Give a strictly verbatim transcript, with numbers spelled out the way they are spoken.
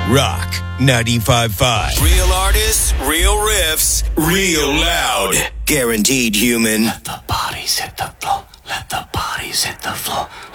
Rock ninety-five point five. Real artists, real riffs, real loud. Guaranteed human. Let the bodies hit the floor. Let the bodies hit the floor.